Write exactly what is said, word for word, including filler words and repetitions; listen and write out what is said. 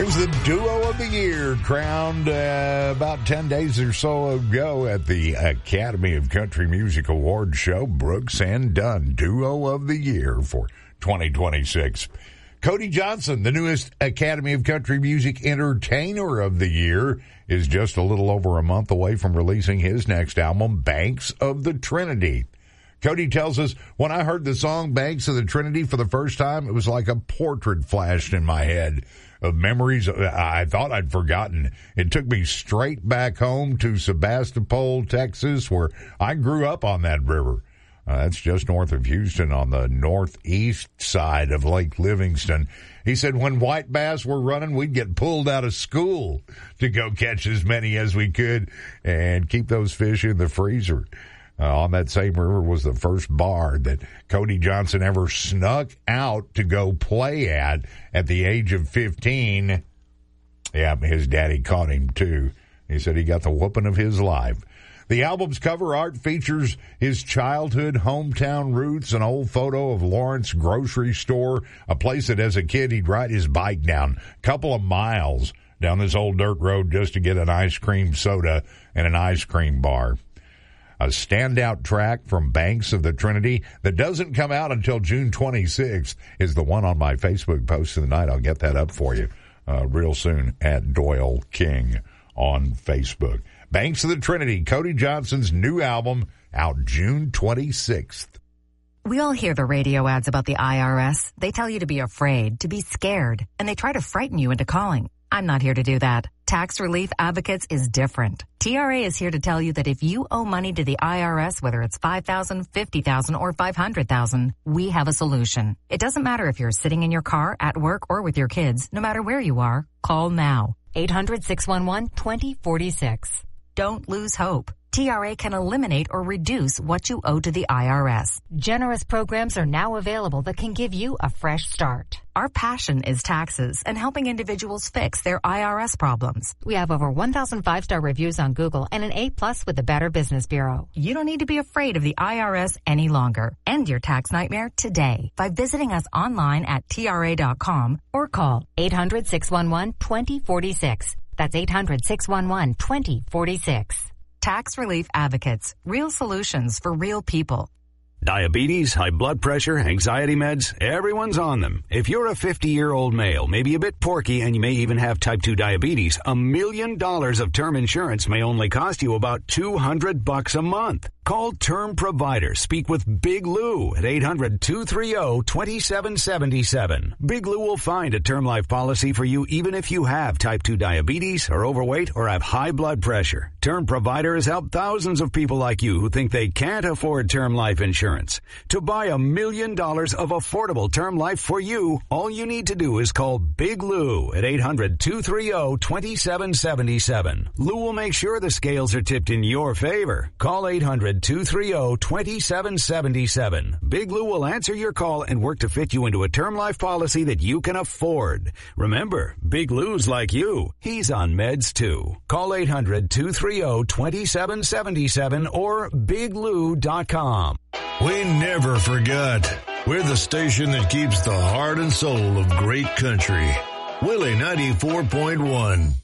Here's the Duo of the Year, crowned uh, about ten days or so ago at the Academy of Country Music Awards show. Brooks and Dunn, Duo of the Year for twenty twenty-six. Cody Johnson, the newest Academy of Country Music Entertainer of the Year, is just a little over a month away from releasing his next album, Banks of the Trinity. Cody tells us, when I heard the song Banks of the Trinity for the first time, it was like a portrait flashed in my head of memories I thought I'd forgotten. It took me straight back home to Sebastopol, Texas, where I grew up on that river. Uh, that's just north of Houston on the northeast side of Lake Livingston. He said when white bass were running, we'd get pulled out of school to go catch as many as we could and keep those fish in the freezer. Uh, on that same river was the first bar that Cody Johnson ever snuck out to go play at at the age of fifteen. Yeah, his daddy caught him, too. He said he got the whooping of his life. The album's cover art features his childhood hometown roots, an old photo of Lawrence grocery store, a place that as a kid he'd ride his bike down a couple of miles down this old dirt road just to get an ice cream soda and an ice cream bar. A standout track from Banks of the Trinity that doesn't come out until June twenty-sixth is the one on my Facebook post of the night. I'll get that up for you uh, real soon at Doyle King on Facebook. Banks of the Trinity, Cody Johnson's new album, out June twenty-sixth. We all hear the radio ads about the I R S. They tell you to be afraid, to be scared, and they try to frighten you into calling. I'm not here to do that. Tax Relief Advocates is different. T R A is here to tell you that if you owe money to the I R S, whether it's five thousand dollars, fifty thousand dollars, or five hundred thousand dollars, we have a solution. It doesn't matter if you're sitting in your car, at work, or with your kids. No matter where you are, call now. eight hundred, six one one, two zero four six. Don't lose hope. T R A can eliminate or reduce what you owe to the I R S. Generous programs are now available that can give you a fresh start. Our passion is taxes and helping individuals fix their I R S problems. We have over one thousand five-star reviews on Google and an A plus with the Better Business Bureau. You don't need to be afraid of the I R S any longer. End your tax nightmare today by visiting us online at T R A dot com or call eight hundred, six one one, two zero four six. That's eight hundred, six one one, two zero four six. Tax Relief Advocates. Real solutions for real people. Diabetes, high blood pressure, anxiety meds, everyone's on them. If you're a fifty-year-old male, maybe a bit porky, and you may even have type two diabetes, a million dollars of term insurance may only cost you about two hundred bucks a month. Call Term Provider. Speak with Big Lou at eight hundred, two three zero, two seven seven seven. Big Lou will find a term life policy for you even if you have type two diabetes, are overweight, or have high blood pressure. Term Provider has helped thousands of people like you who think they can't afford term life insurance. To buy a million dollars of affordable term life for you, all you need to do is call Big Lou at eight hundred, two three zero, two seven seven seven. Lou will make sure the scales are tipped in your favor. Call eight hundred, two three zero, two seven seven seven. Big Lou will answer your call and work to fit you into a term life policy that you can afford. Remember, Big Lou's like you. He's on meds too. Call eight hundred, two three zero, two seven seven seven or big lou dot com. We never forgot. We're the station that keeps the heart and soul of great country. Willie ninety-four point one.